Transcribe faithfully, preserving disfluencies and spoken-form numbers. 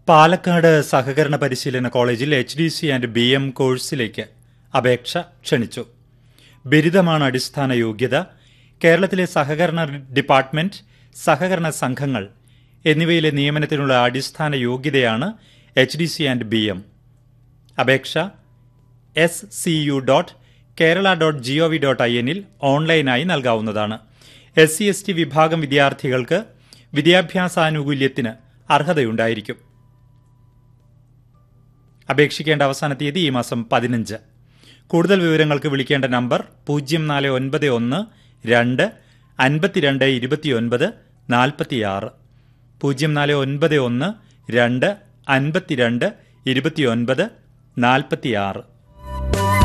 പാലക്കാട് സഹകരണ പരിശീലന കോളേജിൽ H D C and B M കോഴ്സിലേക്ക് അപേക്ഷ ക്ഷണിച്ചു. ബിരുദമാണ് അടിസ്ഥാന യോഗ്യത. കേരളത്തിലെ സഹകരണ ഡിപ്പാർട്ട്മെന്റ്, സഹകരണ സംഘങ്ങൾ എന്നിവയിലെ നിയമനത്തിനുള്ള അടിസ്ഥാന യോഗ്യതയാണ് H D C and B M. അപേക്ഷ S C U dot Kerala dot G O V dot I എന്നിൽ ഓൺലൈനായി നൽകാവുന്നതാണ്. എസ് സി എസ് ടി വിഭാഗം വിദ്യാർത്ഥികൾക്ക് വിദ്യാഭ്യാസാനുകൂല്യത്തിന് അർഹതയുണ്ടായിരിക്കും. അപേക്ഷിക്കേണ്ട അവസാന തീയതി ഈ മാസം പതിനഞ്ച്. കൂടുതൽ വിവരങ്ങൾക്ക് വിളിക്കേണ്ട നമ്പർ പൂജ്യം നാല് ഒൻപത് ഒന്ന് രണ്ട് അൻപത്തിരണ്ട് ഇരുപത്തിയൊൻപത് നാൽപ്പത്തിയാറ് പൂജ്യം നാല് ഒൻപത് ഒന്ന് രണ്ട് അൻപത്തിരണ്ട് ഇരുപത്തിയൊൻപത് നാൽപ്പത്തിയാറ്.